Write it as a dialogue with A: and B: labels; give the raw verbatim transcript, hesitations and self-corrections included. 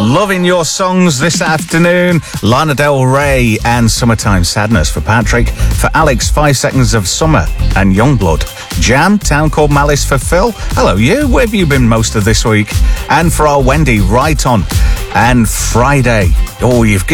A: Loving your songs this afternoon. Lana Del Rey and Summertime Sadness for Patrick. For Alex, Five Seconds of Summer and Youngblood. Jam, Town Called Malice for Phil. Hello you, where have you been most of this week? And for our Wendy, Right On. And Friday. Oh, you've